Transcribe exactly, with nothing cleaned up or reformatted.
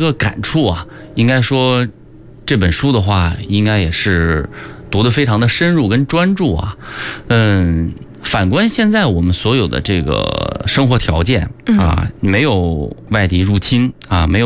个感触啊，应该说这本书的话，应该也是读得非常的深入跟专注啊。嗯，反观现在我们所有的这个生活条件啊，没有外敌入侵啊，没有